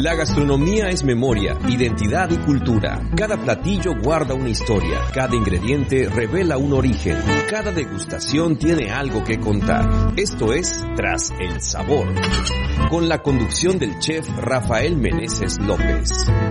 La gastronomía es memoria, identidad y cultura. Cada platillo guarda una historia, cada ingrediente revela un origen, cada degustación tiene algo que contar. Esto es Tras el Sabor, con la conducción del chef Rafael Meneses López.